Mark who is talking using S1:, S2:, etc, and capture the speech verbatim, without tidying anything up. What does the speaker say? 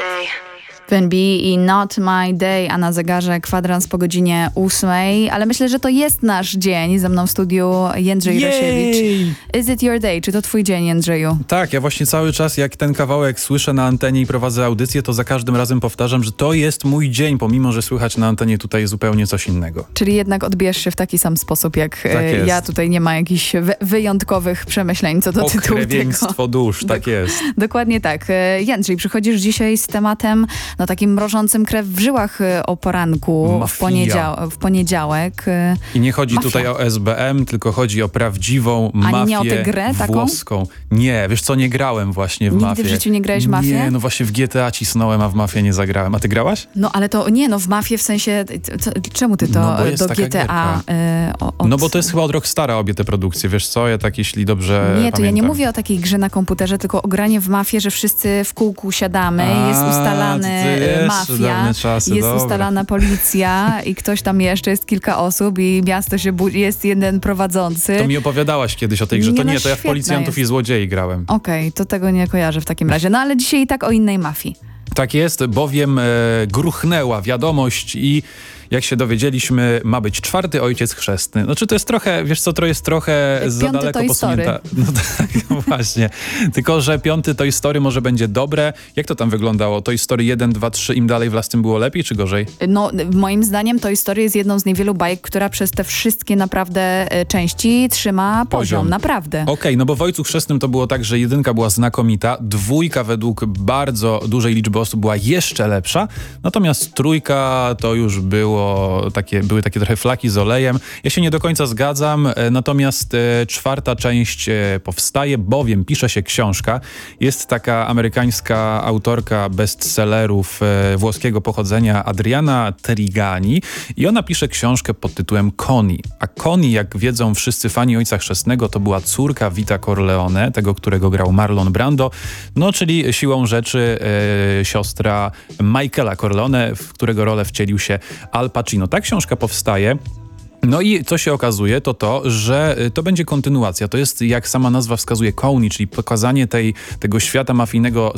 S1: P N B i Not My Day, a na zegarze kwadrans po godzinie ósmej, ale myślę, że to jest nasz dzień. Ze mną w studiu Jędrzej Rosiewicz. Is it your day? Czy to twój dzień, Jędrzeju?
S2: Tak, ja właśnie cały czas, jak ten kawałek słyszę na antenie i prowadzę audycję, to za każdym razem powtarzam, że to jest mój dzień, pomimo że słychać na antenie tutaj zupełnie coś innego.
S1: Czyli jednak odbierz się w taki sam sposób, jak
S2: Tak
S1: e, ja. Tutaj nie ma jakichś wy- wyjątkowych przemyśleń co do tytułu tego.
S2: Pokrewieństwo dusz, tak jest.
S1: Dokładnie tak. E, Jędrzej, przychodzisz dzisiaj z tematem no takim mrożącym krew w żyłach e, o poranku w, poniedział- w poniedziałek. E,
S2: I nie chodzi
S1: Mafia.
S2: tutaj o S B M, tylko chodzi o prawdziwą mafię
S1: Ani nie o tę grę taką?
S2: włoską. Nie, wiesz co, nie grałem właśnie w
S1: Nigdy
S2: mafię.
S1: w życiu nie grałeś w mafię?
S2: Nie, no właśnie w G T A cisnąłem, a w mafię nie zagrałem. A ty grałaś?
S1: No ale to nie, no w mafię w sensie, co, czemu ty to
S2: No, bo jest
S1: do
S2: taka
S1: G T A? E, o, od...
S2: No bo to jest chyba od Rockstara obie te produkcje, wiesz co? Ja tak, jeśli dobrze
S1: Nie, to
S2: pamiętam.
S1: ja nie mówię o takiej grze na komputerze, tylko o granie w mafię, że wszyscy w kółku siadamy,
S2: A,
S1: jest ustalany
S2: to ty jeszcze
S1: mafia,
S2: dawne czasy,
S1: jest
S2: dobra.
S1: ustalana policja i ktoś tam jeszcze, jest kilka osób i miasto się budzi, jest jeden prowadzący.
S2: To mi opowiadałaś kiedyś o tej grze.
S1: Nie,
S2: To
S1: no
S2: nie, to ja w
S1: świetna
S2: Policjantów
S1: jest.
S2: i Złodziei grałem.
S1: Okej, okay, to tego nie kojarzę w takim razie. No ale dzisiaj i tak o innej mafii.
S2: Tak jest, bowiem e, gruchnęła wiadomość i jak się dowiedzieliśmy, ma być czwarty ojciec chrzestny. Znaczy to jest trochę, wiesz co, to jest trochę
S1: Jak
S2: za
S1: piąty
S2: daleko
S1: Toy
S2: posunięta. No tak, no właśnie. Tylko, że piąty Toy Story może będzie dobre. Jak to tam wyglądało? Toy Story jeden, dwa, trzy, im dalej w las, tym było lepiej czy gorzej?
S1: No, moim zdaniem Toy Story jest jedną z niewielu bajek, która przez te wszystkie naprawdę e, części trzyma poziom,
S2: Poziom.
S1: naprawdę.
S2: Okej, okay, no bo w Ojcu Chrzestnym to było tak, że jedynka była znakomita, dwójka według bardzo dużej liczby osób była jeszcze lepsza, natomiast trójka to już było takie, były takie trochę flaki z olejem. Ja się nie do końca zgadzam, e, natomiast e, czwarta część e, powstaje, bowiem pisze się książka. Jest taka amerykańska autorka bestsellerów e, włoskiego pochodzenia Adriana Trigani i ona pisze książkę pod tytułem Connie. A Connie, jak wiedzą wszyscy fani Ojca Chrzestnego, to była córka Vita Corleone, tego, którego grał Marlon Brando, no czyli siłą rzeczy e, siostra Michaela Corleone, w którego rolę wcielił się Al Pacino. Ta książka powstaje. No i co się okazuje, to to, że to będzie kontynuacja. To jest, jak sama nazwa wskazuje, Connie, czyli pokazanie tej, tego świata mafijnego